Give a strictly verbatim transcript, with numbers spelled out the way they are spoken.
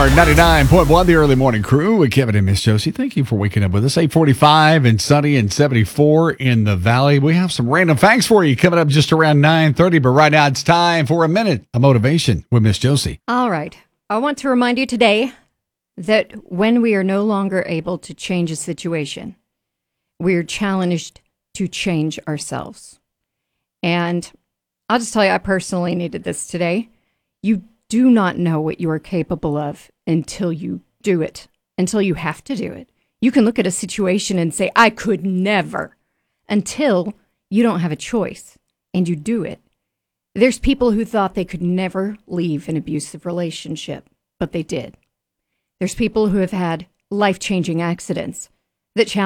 are ninety-nine point one, the early morning crew with Kevin and Miss Josie. Thank you for waking up with us. eight forty-five and sunny and seventy-four in the valley. We have some random facts for you coming up just around nine thirty, but right now it's time for a minute of motivation with Miss Josie. All right. I want to remind you today that when we are no longer able to change a situation, we are challenged to change ourselves. And I'll just tell you, I personally needed this today. You do not know what you are capable of until you do it, until you have to do it. You can look at a situation and say, I could never, until you don't have a choice and you do it. There's people who thought they could never leave an abusive relationship, but they did. There's people who have had life-changing accidents that challenge